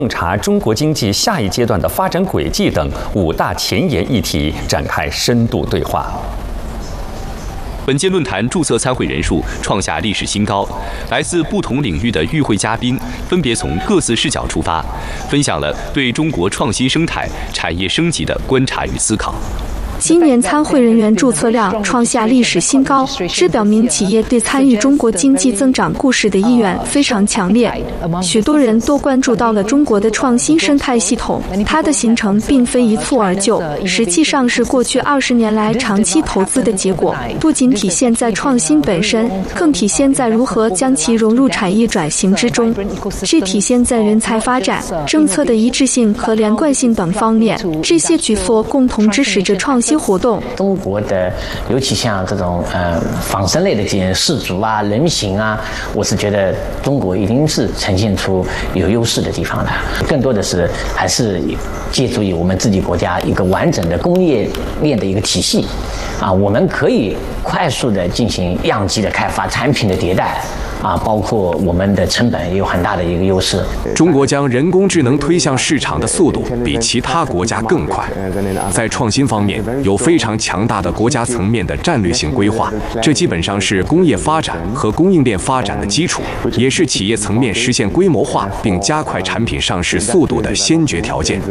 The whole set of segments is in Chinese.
洞察中国经济下一阶段的发展轨迹等5大前沿议题展开深度对话。 本届论坛注册参会人数创下历史新高，来自不同领域的与会嘉宾分别从各自视角出发，分享了对中国创新生态、产业升级的观察与思考。 今年参会人员注册量创下历史新高，这表明企业对参与中国经济增长故事的意愿非常强烈。许多人都关注到了中国的创新生态系统，它的形成并非一蹴而就，实际上是过去20年来长期投资的结果，不仅体现在创新本身，更体现在如何将其融入产业转型之中。这体现在人才发展、政策的一致性和连贯性等方面，这些举措共同支持着创新活动。 中国的尤其像这种仿生类的这些氏族啊、人形啊，我是觉得中国一定是呈现出有优势的地方的。更多的是还是借助于我们自己国家一个完整的工业链的一个体系啊，我们可以快速的进行样机的开发、产品的迭代。包括我们的成本也有很大的一个优势。 中国将人工智能推向市场的速度比其他国家更快，在创新方面有非常强大的国家层面的战略性规划，这基本上是工业发展和供应链发展的基础，也是企业层面实现规模化并加快产品上市速度的先决条件。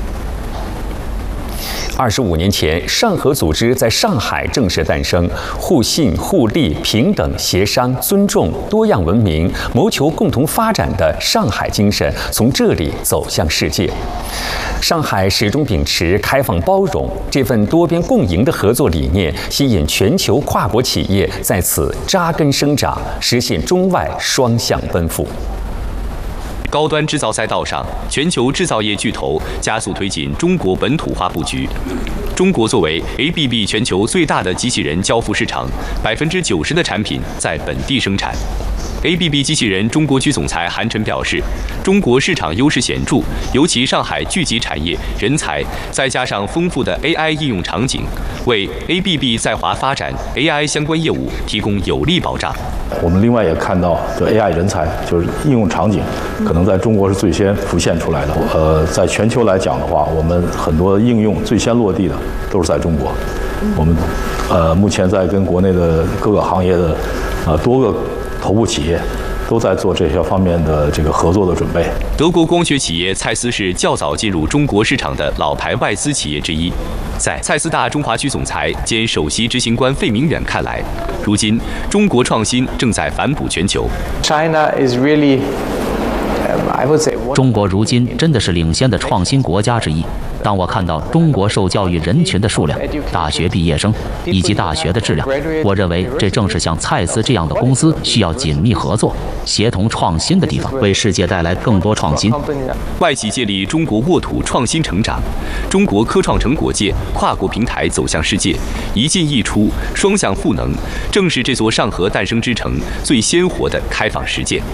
25年前，上合组织在上海正式诞生，互信、互利、平等、协商、尊重、多样文明，谋求共同发展的上海精神从这里走向世界。上海始终秉持开放包容，这份多边共赢的合作理念，吸引全球跨国企业在此扎根生长，实现中外双向奔赴。 高端制造赛道上，全球制造业巨头加速推进中国本土化布局。中国作为 ABB 全球最大的机器人交付市场，90%的产品在本地生产。ABB 机器人中国区总裁韩晨表示，中国市场优势显著，尤其上海聚集产业、人才，再加上丰富的 AI 应用场景，为 ABB 在华发展 AI 相关业务提供有力保障。 我们另外也看到，这 AI 人才就是应用场景，可能在中国是最先浮现出来的。在全球来讲的话，我们很多应用最先落地的都是在中国。我们目前在跟国内的各个行业的多个头部企业都在做这些方面的这个合作的准备。 德国光学企业蔡司是较早进入中国市场的老牌外资企业之一。在蔡司大中华区总裁兼首席执行官费明远看来，如今中国创新正在反哺全球。 China is really, I would say, 中国如今真的是领先的创新国家之一。当我看到中国受教育人群的数量、大学毕业生以及大学的质量，我认为这正是像蔡司这样的公司需要紧密合作、协同创新的地方，为世界带来更多创新。 外企借力中国沃土创新成长，中国科创成果界跨国平台走向世界，一进一出，双向赋能，正是这座上合诞生之城最鲜活的开放实践。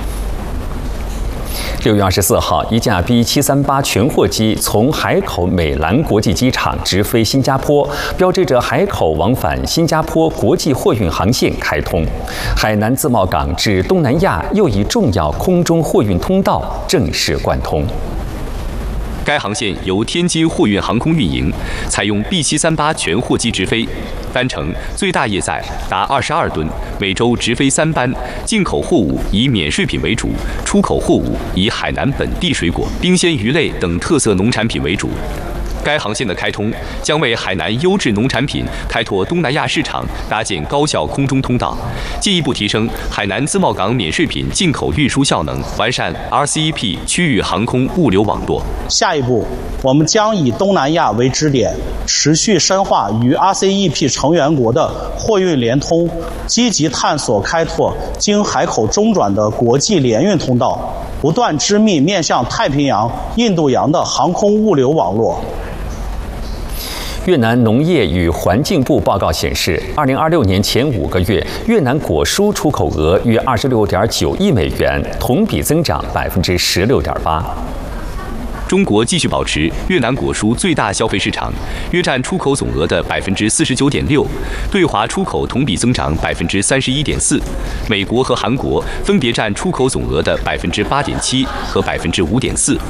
6月24号，一架 B738全货机从海口美兰国际机场直飞新加坡，标志着海口往返新加坡国际货运航线开通，海南自贸港至东南亚又一重要空中货运通道正式贯通。 该航线由天津货运航空运营，采用 B738全货机直飞，单程最大业载达22吨，每周直飞3班。进口货物以免税品为主，出口货物以海南本地水果、冰鲜鱼类等特色农产品为主。该航线的开通将为海南优质农产品开拓东南亚市场搭建高效空中通道，进一步提升海南自贸港免税品进口运输效能，完善 RCEP 区域航空物流网络。 下一步，我们将以东南亚为支点，持续深化与 RCEP 成员国的货运联通，积极探索开拓经海口中转的国际联运通道，不断织密面向太平洋、印度洋的航空物流网络。 越南农业与环境部报告显示，2026年前5个月，越南果蔬出口额约26.9亿美元，同比增长16.8%。 中国继续保持越南果蔬最大消费市场，约占出口总额的49.6%，对华出口同比增长31.4%。美国和韩国分别占出口总额的8.7%和5.4%。